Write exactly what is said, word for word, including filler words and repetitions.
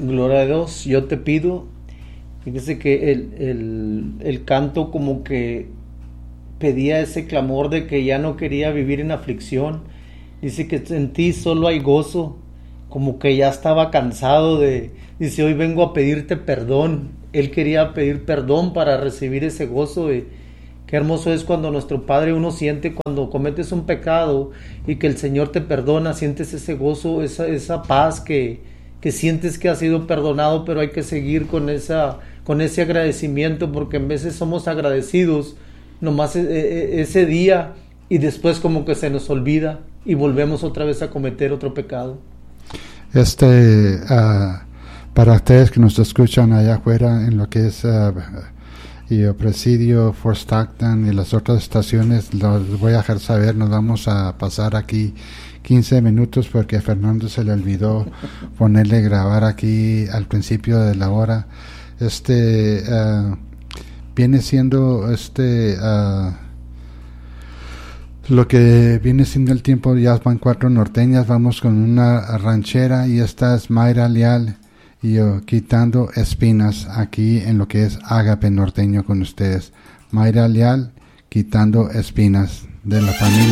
Gloria a Dios, yo te pido. Fíjese que el, el, el canto como que pedía ese clamor de que ya no quería vivir en aflicción. Dice que en ti solo hay gozo, como que ya estaba cansado de... Dice, hoy vengo a pedirte perdón. Él quería pedir perdón para recibir ese gozo. De, qué hermoso es cuando nuestro Padre uno siente cuando cometes un pecado y que el Señor te perdona, sientes ese gozo, esa, esa paz que, que sientes que has sido perdonado, pero hay que seguir con, esa, con ese agradecimiento, porque en veces somos agradecidos nomás ese día y después como que se nos olvida y volvemos otra vez a cometer otro pecado. Este, uh, para ustedes que nos escuchan allá afuera en lo que es uh, y el Presidio, Fort Stockton y las otras estaciones, los voy a dejar saber. Nos vamos a pasar aquí quince minutos porque a Fernando se le olvidó ponerle grabar aquí al principio de la hora. Este uh, viene siendo este uh, lo que viene siendo el tiempo. Ya van cuatro norteñas, vamos con una ranchera y esta es Mayra Leal y yo, Quitando Espinas, aquí en lo que es Ágape Norteño con ustedes. Mayra Leal, Quitando Espinas, de la familia